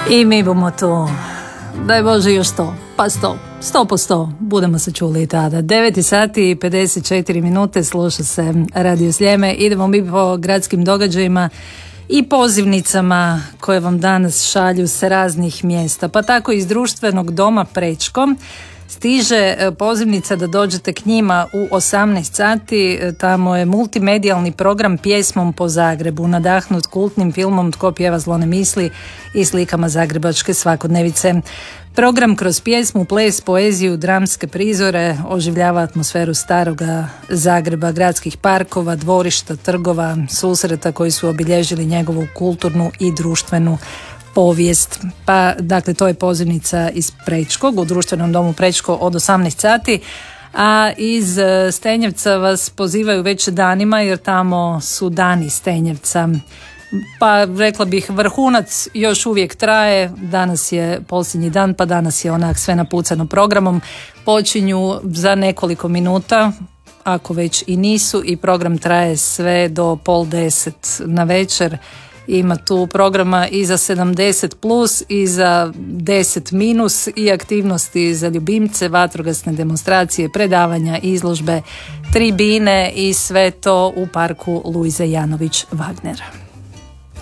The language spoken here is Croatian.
I mi bomo tu, daj Bože još 100, pa 100%, budemo se čuli i tada. 9 sati i 54 minute, sluša se Radio Sljeme. Idemo mi po gradskim događajima i pozivnicama koje vam danas šalju s raznih mjesta. Pa tako iz društvenog doma Prečko stiže pozivnica da dođete k njima u 18 sati. Tamo je multimedijalni program Pjesmom po Zagrebu, nadahnut kultnim filmom Tko pjeva zlo ne misli i slikama zagrebačke svakodnevice. Program kroz pjesmu, ples, poeziju, dramske prizore oživljava atmosferu staroga Zagreba, gradskih parkova, dvorišta, trgova, susreta koji su obilježili njegovu kulturnu i društvenu povijest. Pa, dakle, to je pozivnica iz Prečkog, u društvenom domu Prečko od 18 sati, a iz Stenjevca vas pozivaju već danima jer tamo su dani Stenjevca. Pa rekla bih, vrhunac još uvijek traje, danas je posljednji dan, pa danas je onak sve napucano programom. Počinju za nekoliko minuta, ako već i nisu, i program traje sve do 9:30 na večer. Ima tu programa i za 70 plus i za 10 minus i aktivnosti za ljubimce, vatrogasne demonstracije, predavanja, izložbe, tribine i sve to u parku Luize Janović Wagner.